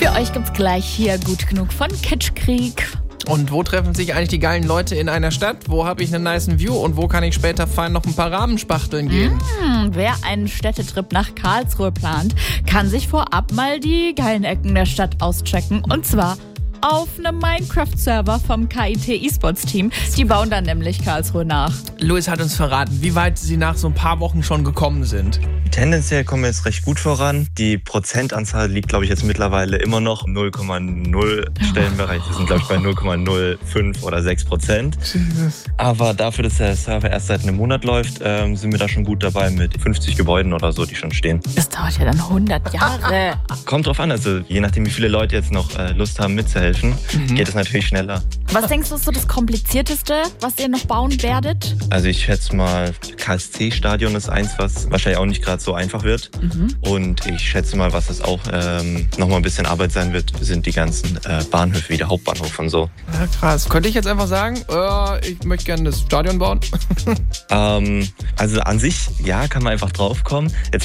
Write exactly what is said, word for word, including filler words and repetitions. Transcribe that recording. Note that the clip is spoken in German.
Für euch gibt's gleich hier Gut genug von Kitschkrieg. Und wo treffen sich eigentlich die geilen Leute in einer Stadt? Wo habe ich einen nicen View und wo kann ich später fein noch ein paar Rahmenspachteln gehen? Mmh, wer einen Städtetrip nach Karlsruhe plant, kann sich vorab mal die geilen Ecken der Stadt auschecken. Und zwar auf einem Minecraft-Server vom K I T E-Sports-Team. Die bauen dann nämlich Karlsruhe nach. Luis hat uns verraten, wie weit sie nach so ein paar Wochen schon gekommen sind. Tendenziell kommen wir jetzt recht gut voran. Die Prozentanzahl liegt, glaube ich, jetzt mittlerweile immer noch im null Komma null Stellenbereich. Wir sind, glaube ich, bei null Komma null fünf oder sechs Prozent. Aber dafür, dass der Server erst seit einem Monat läuft, ähm, sind wir da schon gut dabei mit fünfzig Gebäuden oder so, die schon stehen. Das dauert ja dann hundert Jahre. Kommt drauf an, also je nachdem, wie viele Leute jetzt noch äh, Lust haben mitzuhelfen, mhm. geht es natürlich schneller. Was denkst du, ist so das Komplizierteste, was ihr noch bauen werdet? Also ich schätze mal, K S C-Stadion ist eins, was wahrscheinlich auch nicht gerade so einfach wird. Mhm. Und ich schätze mal, was es auch ähm, nochmal ein bisschen Arbeit sein wird, sind die ganzen äh, Bahnhöfe wie der Hauptbahnhof und so. Ja, krass. Könnte ich jetzt einfach sagen, äh, ich möchte gerne das Stadion bauen? ähm, also an sich, ja, kann man einfach draufkommen. Jetzt